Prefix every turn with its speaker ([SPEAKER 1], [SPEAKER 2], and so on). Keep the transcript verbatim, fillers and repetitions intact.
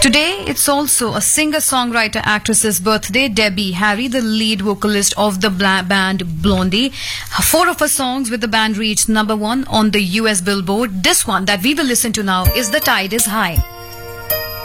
[SPEAKER 1] Today, it's also a singer-songwriter actress's birthday. Debbie Harry, the lead vocalist of the bla- band Blondie. Four of her songs with the band reached number one on the U S Billboard. This one that we will listen to now is The Tide is High.